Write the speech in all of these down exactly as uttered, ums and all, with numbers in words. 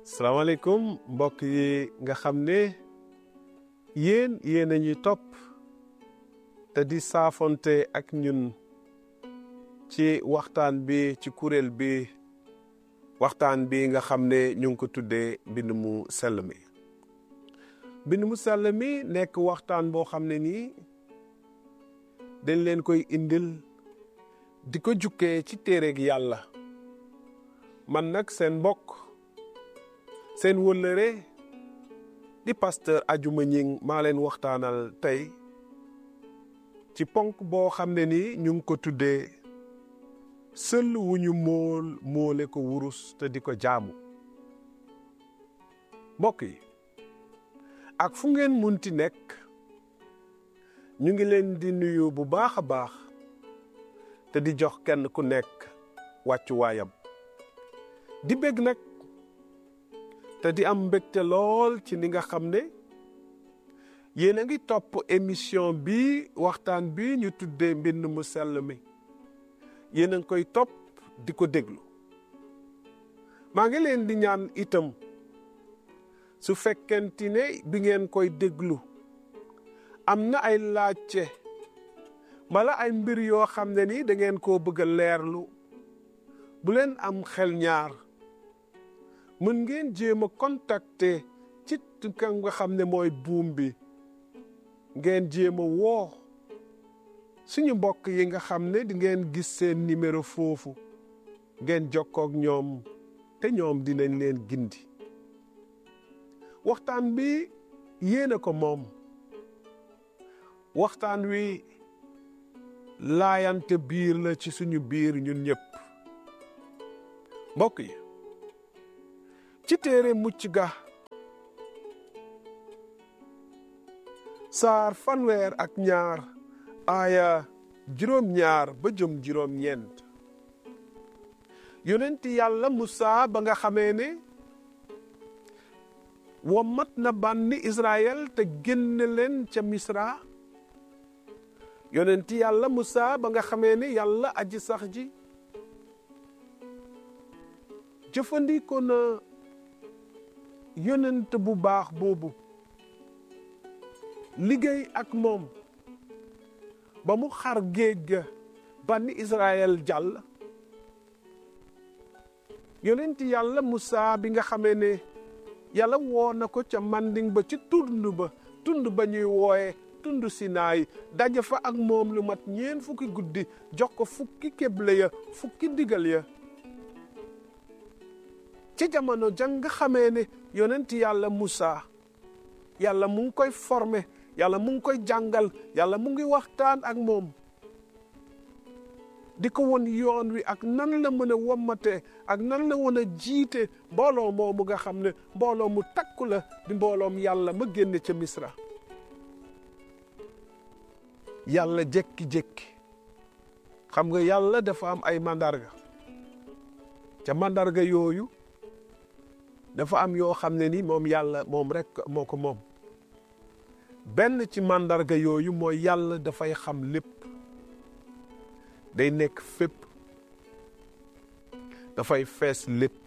salaamaaleykum mbokk yi nga xam ne yéen yéen a ñuy topp te di saafonte ak ñun ci waxtaan bi ci kuréel bi waxtaan bi nga xam ne ñu ngi ko tuddee mbind mu sell mi mbind mu sell mi nekk waxtaan boo xam ne nii dañ leen koy indil di ko jukkee ci téereg yàlla man nag seen mbokk seen wëllëre di pasteur Adjuma Ñing maa leen waxtaanal tey ci ponk boo xam ne ni ñu ngi ko tuddee sëll wu ñu mool moole ko wurus te di ko jaamu mbokk yi ak fu ngeen munti nekk ñu ngi leen di nuyu bu baax a baax te di jox kenn ku nekk wàccuwaayam di bég nag te di am mbégte lool ci ni nga xam ne yéen a ngi topp émission bi waxtaan bi ñu tuddee mbind mu sell mi yéen a ngi koy topp di ko déglu maa ngi leen di ñaan itam su fekkenti ne bi ngeen koy déglu am na ay laajte mala ay mbir yoo xam ne ni da ngeen koo bëgg a leerlu bu leen am xel ñaar mën ngeen jéem a contacter ci ka nga xam ne mooy buum bi ngeen jéem a woo suñu mbokk yi nga xam ne di ngeen gis seen numéro foofu ngeen jokkoo ak ñoom te ñoom dinañ leen gindi waxtaan bi yéen a ko moom waxtaan wi laayante biir la ci suñu biir ñun ñëpp mbokk yi ci téere mucc ga saar fanweer ak ñaar aaya juróom-ñaar ba jëm juróom-ñeent yonenti yàlla Musaa ba nga xamee ne wommat na bànni Israël te génne leen ca Misra yonenti yàlla Musaa ba nga xamee ne yàlla aji sax ji jëfandikoo na yonent bu baax boobu liggéey ak moom ba mu xar géej ga bànni Israël jàll yonenti yàlla Musaa bi nga xamee ne yàlla woo na ko ca manding ba ci tund ba tund ba ñuy wooye tund Sinaay daje fa ak moom lu mat ñeen fukki guddi jox ko fukki kéble ya fukki digal ya ci jamono jang nga xamee ne yonenti yàlla Musaa yàlla mu ngi koy formé yàlla mu ngi koy jàngal yàlla mu ngi waxtaan ak moom di ko won yoon wi ak nan la mën a wommatee ak nan la mën a jiite mbooloo moomu nga xam ne mbooloo mu takku la di mbooloom yàlla ma génne ca Misra yàlla jékki-jékki xam nga yàlla dafa am ay mandarga ca mandarga yooyu dafa am yoo xam ne ni moom yàlla moom rek moo ko moom benn ci mandarga yooyu mooy yàlla dafay xam lépp day nekk fépp dafay fees lépp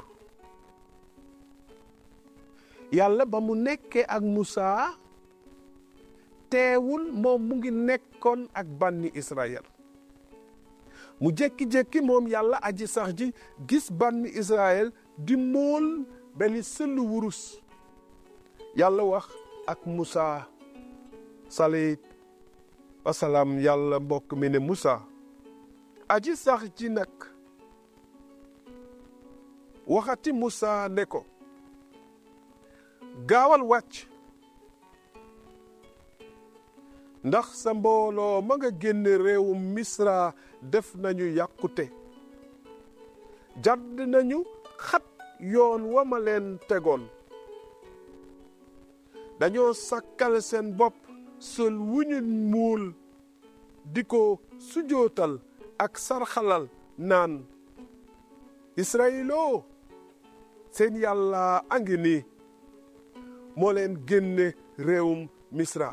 yàlla ba mu nekkee ak Musaa teewul moom mu ngi nekkoon ak bànni Israël mu jékki-jékki moom yàlla aji sax ji gis bànni Israël di mool benn sëllu wurus yàlla wax ak Musaa salit wasalaam yàlla mbokk mi ne Musaa aji sax ji nag waxati Musaa ne ko gaawal wàcc ndax sa mbooloo ma nga génne réewum Misra def nañu yàqute jadd nañu xat yoon wa ma leen tegoon dañoo sakkal seen bopp sol wu ñu muul di ko sujootal ak sarxalal naan Israyiloo seen yàlla a ngi nii moo leen génne réewum Misra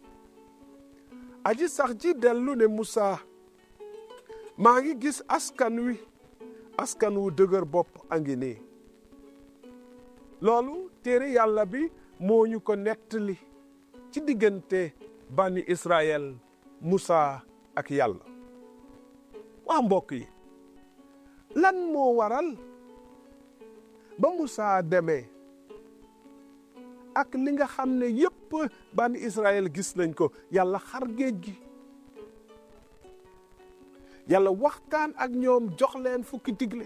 aji sax ji dellu ne Musaa maa ngi gis askan wi askan wu dëgër bopp a ngi nii loolu téere yàlla bi moo ñu ko nettali ci diggante bani Israël Musa ak yàlla. waa mbokk yi lan moo waral ba Musa demee ak li nga xam ne yépp bani Israël gis nañ ko, yàlla xar géej gi, yàlla waxtaan ak ñoom jox leen fukki digle,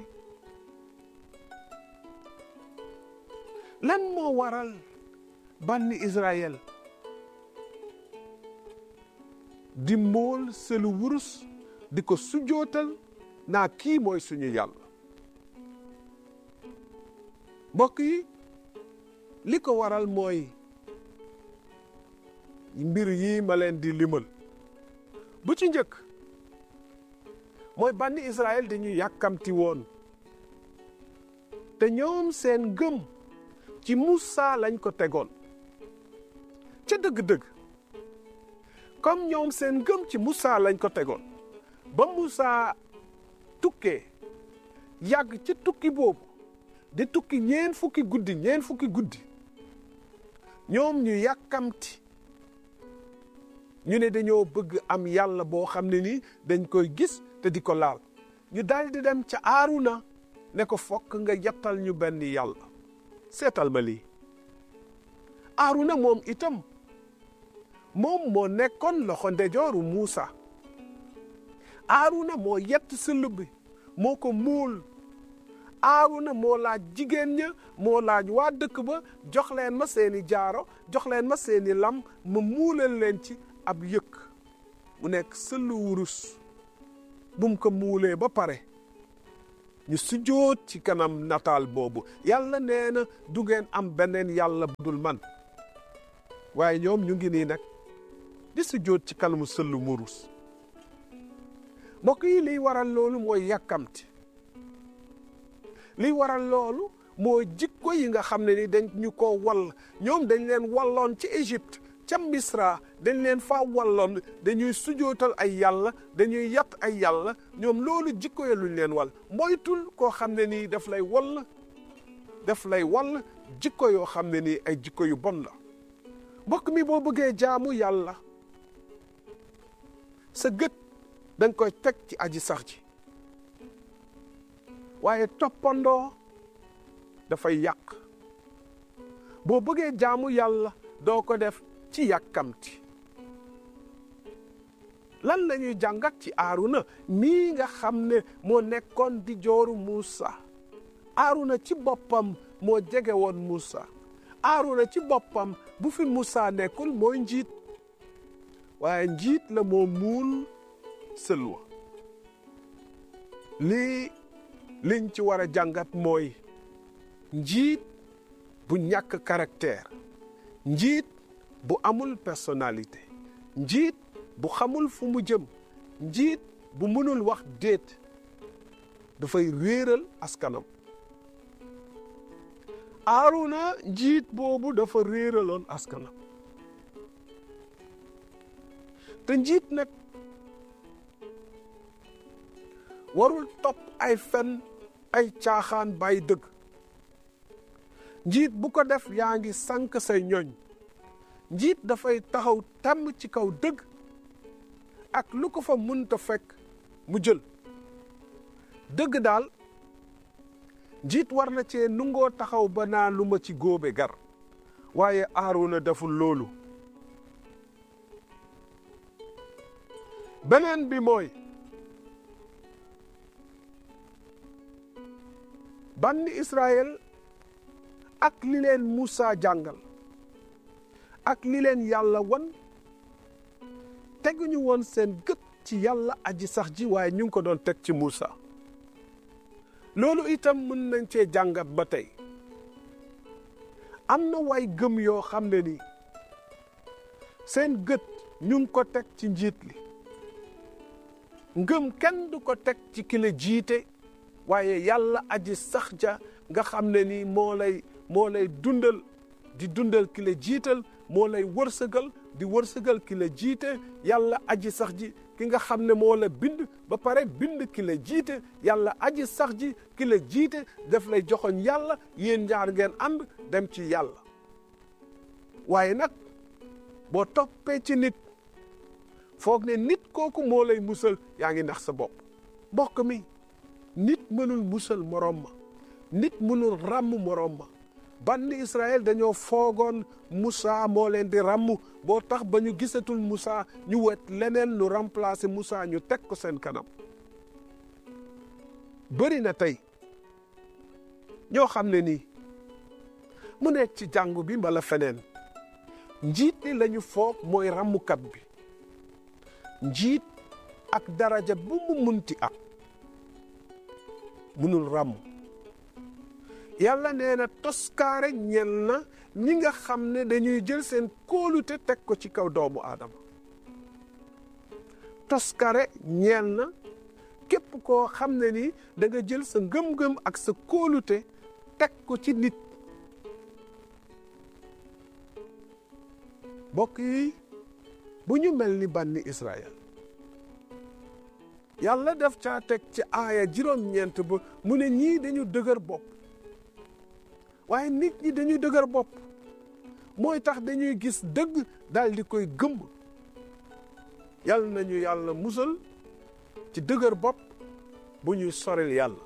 lan moo waral bani Israël di mool selu wurus di ko sujootal naa kii mooy suñu yàlla? mbokk yi li ko waral mooy mbir yi ma leen di limal. bu ci njëkk mooy bani Israël dañu yàkkamti woon, te ñoom seen gëm ci Musa lañ ko tegoon. ca dëgg-dëgg comme ñoom seen gëm ci Musa lañ ko tegoon, ba Musa tukkee yàgg ci tukki boobu di tukki ñeen fukki guddi ñeen fukki guddi ñoom ñu yàkkamti, ñu ne dañoo bëgg am yàlla boo xam ne ni dañ koy gis te di ko laal. ñu daldi dem ca Aaruna ne ko fokk nga yattal ñu benn yàlla. seetal ma lii, Aaruna moom itam moom moo nekkoon loxo ndeyjooru Muusa. Aaruna moo yett sëll bi, moo ko muul. Aaruna moo laaj jigéen ña, moo laaj waa dëkk ba, jox leen ma seeni jaaro, jox leen ma seeni lam, ma muulal leen ci ab yëkk mu nekk sëllu wurus. bum ko muulee ba pare ñu sujjóot ci kanam nataal boobu. yàlla nee na du ngeen am beneen yàlla bu dul man. waaye ñoom ñu ngi nii nag di sujjóot ci kanamu sëllu wurus. mbokk yi liy waral loolu mooy yàkkamti. liy waral loolu mooy jikko yi nga xam ne ni dañ ñu ko wall. ñoom dañ leen walloon ci Égypte, ca Misra dañ leen fa walloon, dañuy sujootal ay yàlla, dañuy yat ay yàlla. ñoom loolu jikko ya luñ leen wal. moytul koo xam ne nii daf lay wall daf lay wall jikko yoo xam ne nii ay jikko yu bon la. mbokk mi boo bëggee jaamu yàlla, sa gët danga koy teg ci aji sax ji. waaye toppandoo dafay yàq. boo bëggee jaamu yàlla doo ko def ci yàkkamti. lan la ñuy jàngat ci Aaruna mii nga xam ne moo nekkoon di jooru Musa? Aaruna ci boppam moo jege woon Musa. Aaruna ci boppam bu fi Musa nekkul mooy njiit, waaye njiit la moo muul sëlwa. lii liñ ci war a jàngat mooy njiit bu ñàkk caractère, njiit bu amul personnalité, njiit bu xamul fu mu jëm, njiit bu mënul wax déet, dafay réeral askanam. Aaruna njiit boobu dafa réeraloon askanam. te njiit nag warul topp ay fen, ay caaxaan bay dëgg. njiit bu ko def yaa ngi sànk say ñoñ. njiit dafay taxaw tàmm ci kaw dëgg, ak lu ko fa mënta fekk mu jël dëgg daal. njiit war na cee nungoo taxaw ba naa lu ma ci góobe gar. waaye Aaruna deful loolu. beneen bi mooy banni Israël ak li leen Musa jàngal, ak li leen yàlla wan, teguñu woon seen gët ci yàlla aji sax ji, waaye ñu ngi ko doon teg ci Musa. loolu itam mën nañ cee jàngat ba tey. am na way gëm yoo xam ne ni seen gët ñu ngi ko teg ci njiit li. ngëm kenn du ko teg ci ki la jiite, waaye yàlla aji sax ja nga xam ne ni moo lay moo lay dundal di dundal ki la jiital, moo lay wërsëgal di wërsëgal ki la jiite. yàlla aji sax ji ki nga xam ne moo la bind ba pare bind ki la jiite yàlla aji sax ji ki la jiite daf lay joxoñ yàlla yéen ñaar ngeen ànd dem ci yàlla waaye nag boo toppee ci nit foog ne nit kooku moo lay musal yaa ngi nax sa bopp mbokk mi nit mënul musal moroom ma nit mënul ràmm moroom ma banni Israël dañoo foogoon Moussa moo leen di ràmm boo tax ba ñu gisatul Moussa ñu wet leneen lu remplacer Moussa ñu teg ko seen kanam bëri na tey ñoo xam ne nii mu nekk ci jàngu bi mbala feneen njiit li lañu foog mooy ràmmkat bi njiit ak daraja bu mu munti ak munul ràmm yàlla nee na toskaare ñel na ñi nga xam ne dañuy jël seen kóolute teg ko ci kaw doomu aadama toskaare ñeel na képp koo xam ne ni da nga jël sa ngëm-ngëm ak sa kóolute teg ko ci nit mbokk yi bu ñu mel ni banni Israël yàlla daf caa teg ci aaya juróom-ñeent ba mu ne ñii dañu dëgër bopp waaye nit ñi dañuy dëgër bopp mooy tax dañuy gis dëgg daal di koy gëmm yàlla nañu yàlla musal ci dëgër bopp bu ñuy soril yàlla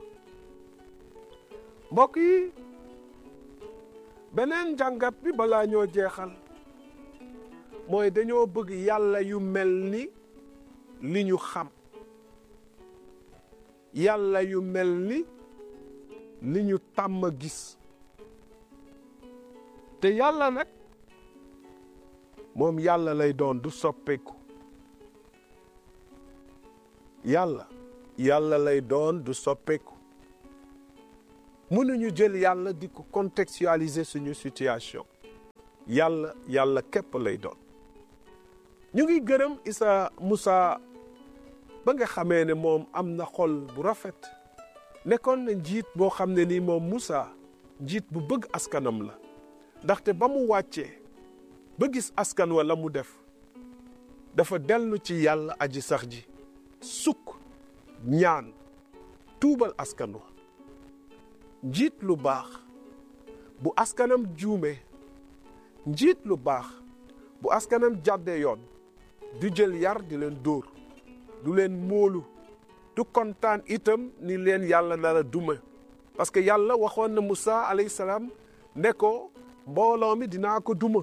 mbokk yi beneen jàngat bi balaa ñoo jeexal mooy dañoo bëgg yàlla yu mel ni li ñu xam yàlla yu mel ni li ñu tàmm gis te yàlla nag moom yàlla lay doon du soppeeku yàlla yàlla lay doon du soppeeku mënuñu jël yàlla di ko contextualiser suñu situation yàlla yàlla képp lay doon ñu ngi gërëm Isa Moussa ba nga xamee ne moom am na xol bu rafet nekkoon na njiit boo xam ne nii moom Moussa njiit bu bëgg askanam la ndaxte ba mu wàccee ba gis askan wa la mu def dafa dellu ci yàlla aji sax ji sukk ñaan tuubal askan wa njiit lu baax bu askanam juume njiit lu baax bu askanam jàddee yoon du jël yar di leen dóor du leen móolu du kontaan itam ni leen yàlla nara duma parce que yàlla waxoon na Moussa alayhi salaam ne ko mbooloo mi dinaa ko duma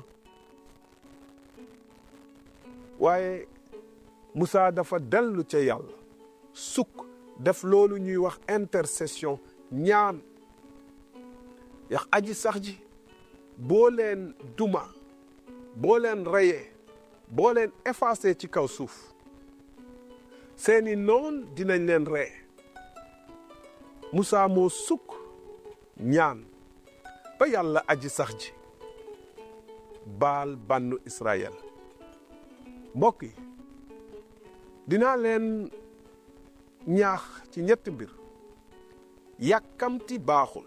waaye Moussa dafa dellu ca yàlla sukk def loolu ñuy wax intercession ñaan yax aji sax ji boo leen duma boo leen reyee boo leen effacé ci kaw suuf seeni noon dinañ leen ree Moussa moo sukk ñaan ba yàlla aji sax ji baal bannu Israël mbokk yi dinaa leen ñaax ci ñetti mbir yàkkamti baaxul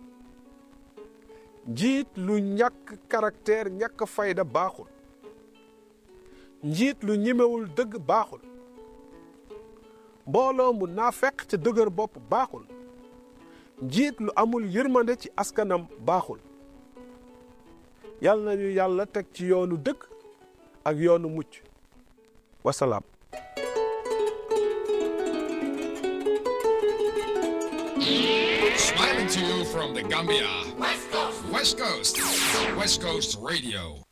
njiit lu ñàkk caractère ñàkk fayda baaxul njiit lu ñemewul dëgg baaxul mbooloo mu naafeq ca dëgër bopp baaxul njiit lu amul yërmande ci askanam baaxul yàlla nañu yàlla teg ci yoonu dëgg ak yoonu mucc wasalaam. Smiling to you from the Gambia, West Coast, West Coast, West Coast Radio.